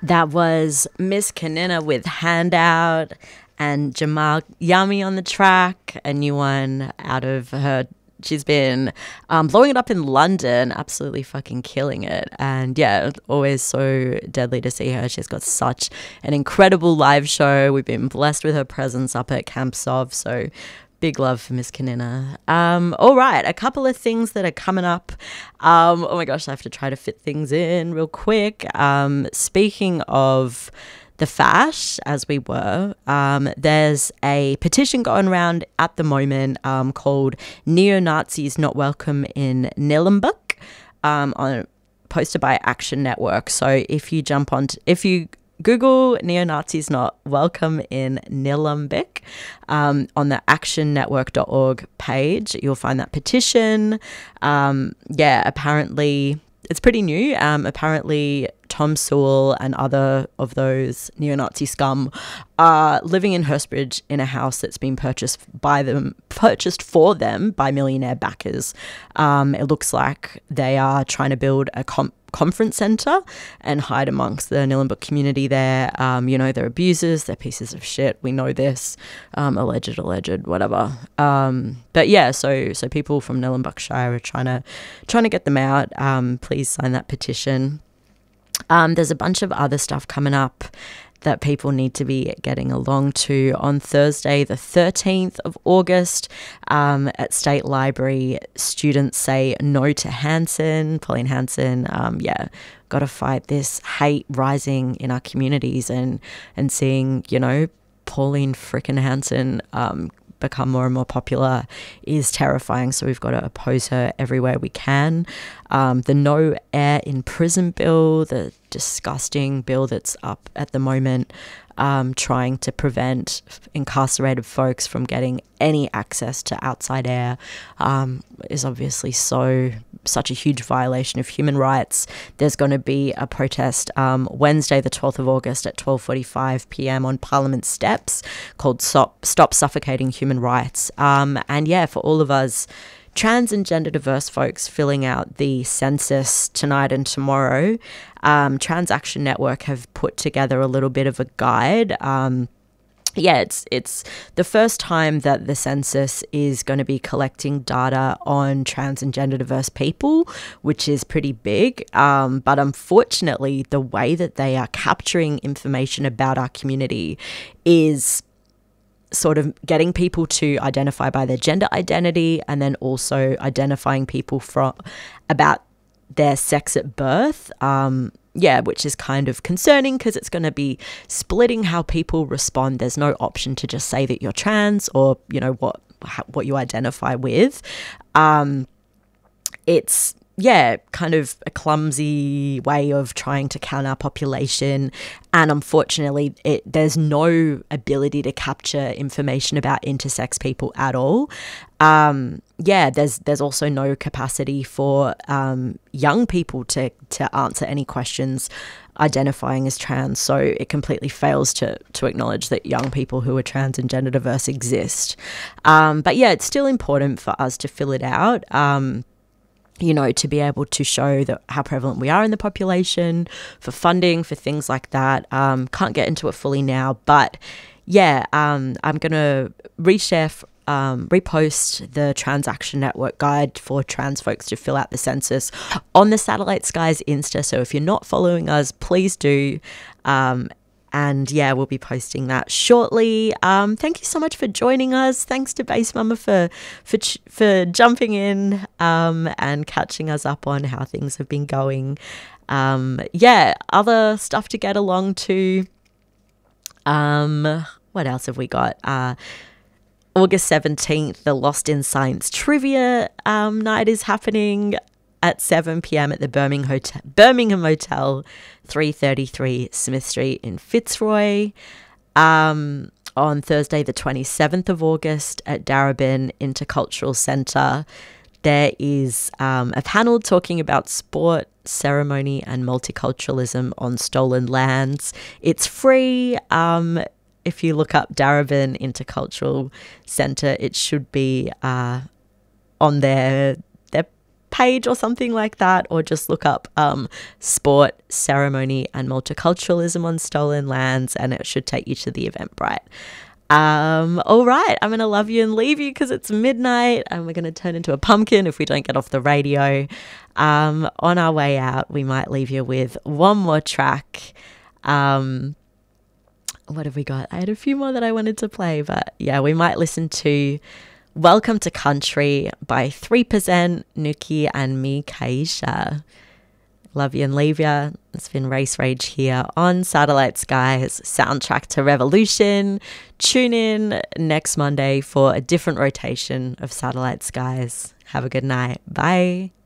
That was Miss Kanina with Handout and Jamal Yummy on the track, a new one out of her. She's been blowing it up in London, absolutely fucking killing it. And yeah, always so deadly to see her. She's got such an incredible live show. We've been blessed with her presence up at Camp Sov. So big love for Miss Kanina. All right, a couple of things that are coming up. Oh my gosh, I have to try to fit things in real quick. Speaking of the fash, as we were, there's a petition going around at the moment called Neo-Nazis Not Welcome in Nillumbik, posted by Action Network. So if you Google Neo-Nazis Not Welcome in Nillumbik on the actionnetwork.org page, you'll find that petition. Apparently it's pretty new. Apparently Tom Sewell and other of those neo-Nazi scum are living in Hurstbridge in a house that's been purchased for them by millionaire backers. It looks like they are trying to build a conference centre and hide amongst the Nillumbik community there. They're abusers, they're pieces of shit. We know this. Alleged, whatever. But yeah, so people from Nillumbikshire are trying to get them out. Please sign that petition. There's a bunch of other stuff coming up that people need to be getting along to. On Thursday, the 13th of August, at State Library, students say no to Hanson, Pauline Hanson. Got to fight this hate rising in our communities, and seeing, Pauline frickin' Hanson become more and more popular is terrifying. So we've got to oppose her everywhere we can. The No Air in Prison bill, the disgusting bill that's up at the moment, trying to prevent incarcerated folks from getting any access to outside air, is obviously such a huge violation of human rights. There's going to be a protest Wednesday the 12th of August at 12:45 p.m. on Parliament steps called Stop Suffocating Human Rights. For all of us trans and gender diverse folks filling out the census tonight and tomorrow, Trans Action Network have put together a little bit of a guide. It's the first time that the census is going to be collecting data on trans and gender diverse people, which is pretty big. But unfortunately, the way that they are capturing information about our community is sort of getting people to identify by their gender identity, and then also identifying people about their sex at birth. Which is kind of concerning because it's going to be splitting how people respond. There's no option to just say that you're trans or, what you identify with. It's kind of a clumsy way of trying to count our population. And unfortunately, there's no ability to capture information about intersex people at all. There's also no capacity for young people to answer any questions identifying as trans. So it completely fails to acknowledge that young people who are trans and gender diverse exist. It's still important for us to fill it out. To be able to show how prevalent we are in the population, for funding, for things like that. Can't get into it fully now, but I'm going to repost the Trans Action Network guide for trans folks to fill out the census on the Satellite Skies Insta. So if you're not following us, please do. We'll be posting that shortly. Thank you so much for joining us. Thanks to Bass Mama for jumping in and catching us up on how things have been going. Other stuff to get along to. What else have we got? August 17th, the Lost in Science Trivia night is happening at 7 p.m. at the Birmingham Hotel, 333 Smith Street in Fitzroy. On Thursday, the 27th of August at Darebin Intercultural Centre, there is a panel talking about sport, ceremony and multiculturalism on stolen lands. It's free. If you look up Darebin Intercultural Centre, it should be on their page or something like that, or just look up sport, ceremony and multiculturalism on stolen lands, and it should take you to the Eventbrite. All right, I'm going to love you and leave you because it's midnight and we're going to turn into a pumpkin if we don't get off the radio. On our way out, we might leave you with one more track. What have we got? I had a few more that I wanted to play, but yeah, we might listen to Welcome to Country by 3%, Nuki and me, Kaisha. Love you and leave you. It's been Race Rage here on Satellite Skies, soundtrack to revolution. Tune in next Monday for a different rotation of Satellite Skies. Have a good night. Bye.